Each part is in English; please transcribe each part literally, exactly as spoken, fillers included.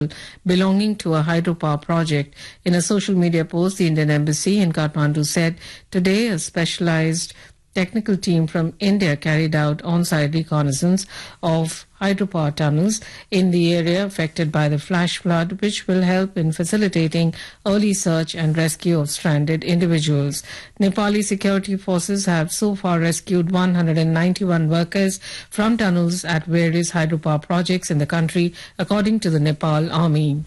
belonging to a hydropower project. In a social media post, the Indian Embassy in Kathmandu said today a specialized technical team from India carried out on-site reconnaissance of hydropower tunnels in the area affected by the flash flood, which will help in facilitating early search and rescue of stranded individuals. Nepali security forces have so far rescued one hundred ninety-one workers from tunnels at various hydropower projects in the country, according to the Nepal Army.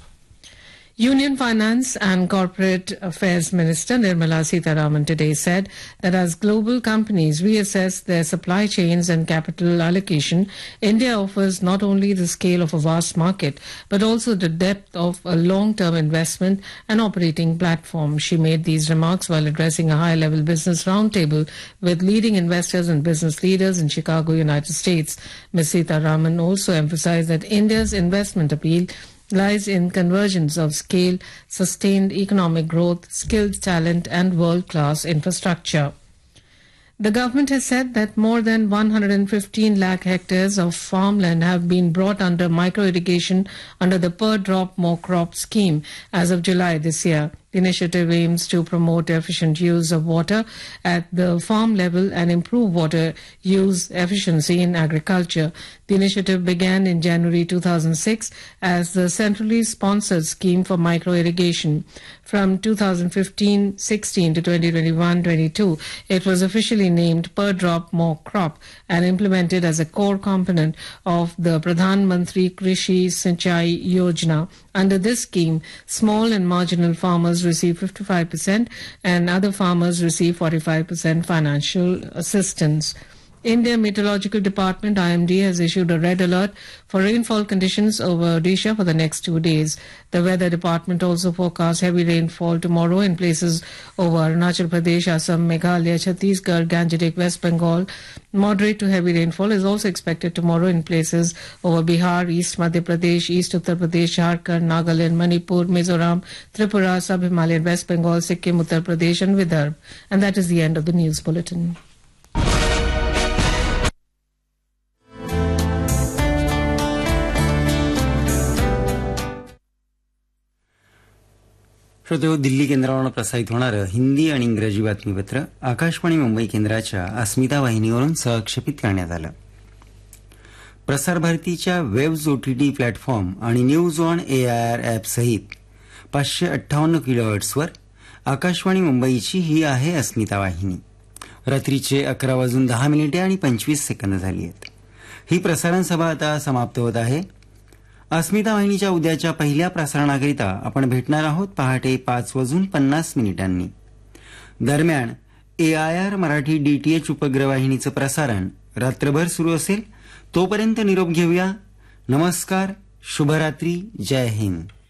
Union Finance and Corporate Affairs Minister Nirmala Sitharaman today said that as global companies reassess their supply chains and capital allocation, India offers not only the scale of a vast market, but also the depth of a long-term investment and operating platform. She made these remarks while addressing a high-level business roundtable with leading investors and business leaders in Chicago, United States. Miz Sitharaman also emphasized that India's investment appeal lies in convergence of scale, sustained economic growth, skilled talent and world-class infrastructure. The government has said that more than one hundred fifteen lakh hectares of farmland have been brought under micro-irrigation under the Per Drop More Crop scheme as of July this year. The initiative aims to promote efficient use of water at the farm level and improve water use efficiency in agriculture. The initiative began in January two thousand six as the centrally sponsored scheme for micro-irrigation. From two thousand fifteen sixteen to twenty twenty-one twenty-two, it was officially named Per Drop More Crop and implemented as a core component of the Pradhan Mantri Krishi Sinchai Yojana. Under this scheme, small and marginal farmers receive fifty-five percent and other farmers receive forty-five percent financial assistance. India Meteorological Department I M D has issued a red alert for rainfall conditions over Odisha for the next two days. The weather department also forecasts heavy rainfall tomorrow in places over Arunachal Pradesh, Assam, Meghalaya, Chhattisgarh, Gangetic, West Bengal. Moderate to heavy rainfall is also expected tomorrow in places over Bihar, East Madhya Pradesh, East Uttar Pradesh, Jharkhand, Nagaland, Manipur, Mizoram, Tripura, Sub-Himalayan, West Bengal, Sikkim, Uttar Pradesh and Vidarbha. And that is the end of the news bulletin. श्रोतेहो, Delhi केंद्रावरून प्रसारित होणारं हिंदी आणि इंग्रजी बातमीपत्र आकाशवाणी मुंबई केंद्राच्या अस्मिता वाहिनीवरून सहक्षेपित करण्यात आलं. प्रसार भारतीच्या वेब्स ओटीटी प्लॅटफॉर्म आणि न्यूज ऑन एआयआर ॲप सहित पाचशे अठ्ठावन्न किलोहर्ट्सवर आकाशवाणी मुंबईची ही आहे अस्मिता वाहिनी. रात्रीचे अकरा वाजून दहा मिनिटे आणि पंचवीस सेकंद झाली आहेत. ही प्रसारण सभा आता समाप्त होत आहे. अस्मिता वाहिनीच्या उद्याच्या पहिल्या प्रसारणाकरिता आपण भेटणार आहोत पहाटे पाच वाजून पन्नास मिनिटांनी. दरम्यान एआयआर मराठी डीटीएच उपग्रह वाहिनीचं प्रसारण रात्रभर सुरू असेल. तोपर्यंत निरोप घेऊया. नमस्कार, शुभरात्री, जय हिंद.